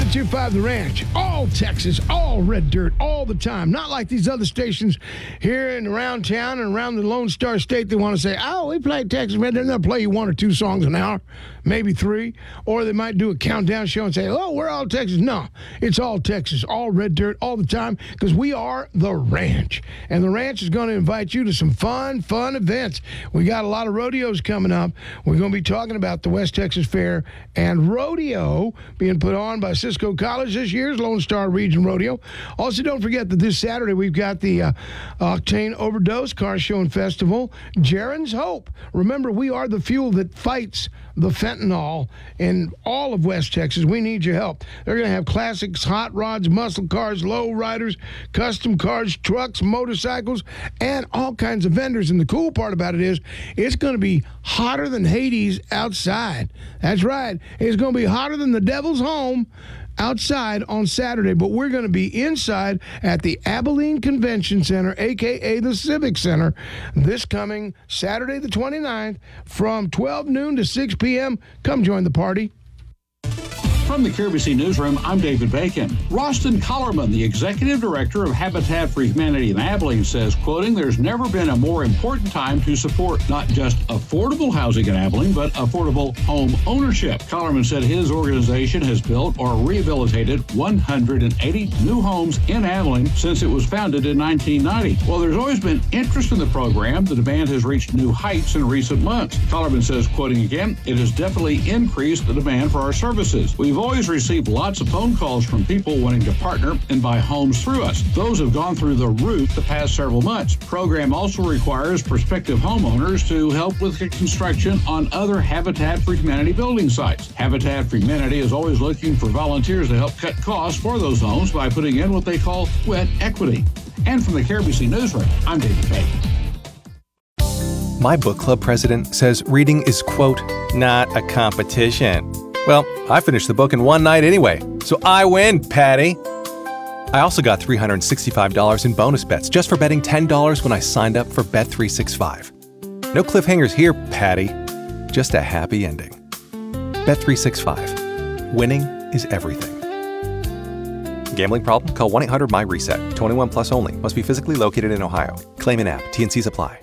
92.5 The Ranch. All Texas, all red dirt, all the time. Not like these other stations here and around town and around the Lone Star State. They want to say, oh, we play Texas red dirt. They'll play you 1 or 2 songs an hour, maybe 3. Or they might do a countdown show and say, oh, we're all Texas. No, it's all Texas, all red dirt, all the time, because we are The Ranch. And The Ranch is going to invite you to some fun events. We got a lot of rodeos coming up. We're going to be talking about the West Texas Fair and rodeo being put on by Cisco College this year's Lone Star Region Rodeo. Also, don't forget that this Saturday we've got the Octane Overdose Car Show and Festival. Jaron's Hope. Remember, we are the fuel that fights the fentanyl in all of West Texas. We need your help. They're going to have classics, hot rods, muscle cars, low riders, custom cars, trucks, motorcycles, and all kinds of vendors. And the cool part about it is it's going to be hotter than Hades outside. That's right. It's going to be hotter than the devil's home outside on Saturday, but we're going to be inside at the Abilene Convention Center, a.k.a. the Civic Center, this coming Saturday the 29th from 12 noon to 6 p.m. Come join the party. From the KRBC Newsroom, I'm David Bacon. Roston Collerman, the executive director of Habitat for Humanity in Abilene, says, quoting, there's never been a more important time to support not just affordable housing in Abilene, but affordable home ownership. Collerman said his organization has built or rehabilitated 180 new homes in Abilene since it was founded in 1990. While there's always been interest in the program, the demand has reached new heights in recent months. Collerman says, quoting again, it has definitely increased the demand for our services. We've always received lots of phone calls from people wanting to partner and buy homes through us. Those have gone through the roof the past several months. The program also requires prospective homeowners to help with the construction on other Habitat for Humanity building sites. Habitat for Humanity is always looking for volunteers to help cut costs for those homes by putting in what they call sweat equity. And from the KRBC Newsroom, I'm David Bacon. My book club president says reading is, quote, not a competition. Well, I finished the book in one night anyway, so I win, Patty. I also got $365 in bonus bets just for betting $10 when I signed up for Bet365. No cliffhangers here, Patty. Just a happy ending. Bet365. Winning is everything. Gambling problem? Call 1-800-MY-RESET. 21 plus only. Must be physically located in Ohio. Claim in app. T&Cs apply.